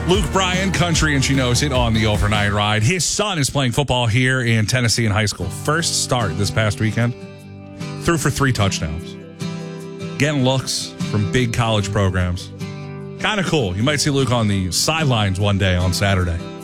Luke Bryan, country, and she knows it on the overnight ride. His son is playing football here in Tennessee in high school. First start this past weekend. Threw for 3 touchdowns. Getting looks from big college programs. Kind of cool. You might see Luke on the sidelines one day on Saturday.